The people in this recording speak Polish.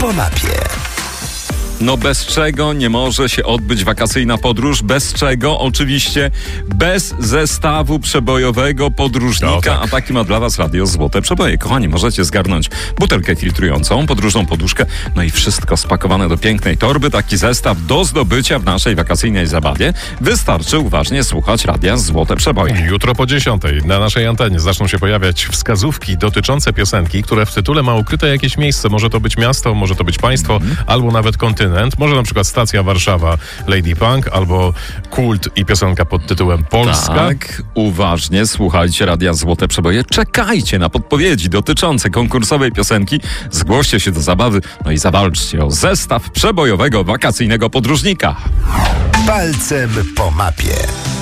po mapie. No bez czego nie może się odbyć wakacyjna podróż? Bez czego? Oczywiście bez zestawu przebojowego podróżnika, No, tak. A taki ma dla was Radio Złote Przeboje. Kochani, możecie zgarnąć butelkę filtrującą, podróżną poduszkę, no i wszystko spakowane do pięknej torby. Taki zestaw do zdobycia w naszej wakacyjnej zabawie. Wystarczy uważnie słuchać Radia Złote Przeboje. Jutro po 10:00 na naszej antenie zaczną się pojawiać wskazówki dotyczące piosenki, które w tytule ma ukryte jakieś miejsce. Może to być miasto, może to być państwo, albo nawet kontynent. Może na przykład stacja Warszawa Lady Punk, albo kult i piosenka pod tytułem Polska. Tak, uważnie słuchajcie Radia Złote Przeboje. Czekajcie na podpowiedzi dotyczące konkursowej piosenki. Zgłoście się do zabawy, no i zawalczcie o zestaw przebojowego wakacyjnego podróżnika. Palcem po mapie.